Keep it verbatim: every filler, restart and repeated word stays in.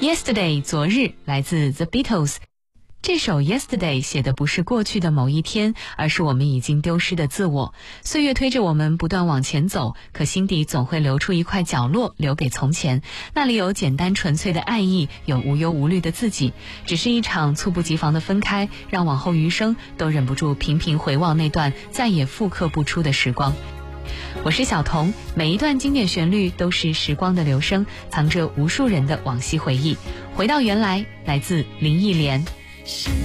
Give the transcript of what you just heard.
Yesterday 昨日来自 The Beatles。这首 Yesterday 写的不是过去的某一天，而是我们已经丢失的自我。岁月推着我们不断往前走，可心底总会留出一块角落留给从前，那里有简单纯粹的爱意，有无忧无虑的自己。只是一场猝不及防的分开，让往后余生都忍不住频频回望那段再也复刻不出的时光。我是小童，每一段经典旋律都是时光的留声，藏着无数人的往昔回忆。回到原来，来自林忆莲。